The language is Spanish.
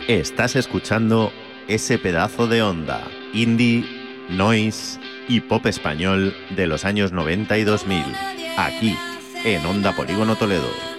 Estás escuchando ese pedazo de onda, indie, noise y pop español de los años 90 y 2000, aquí, en Onda Polígono Toledo.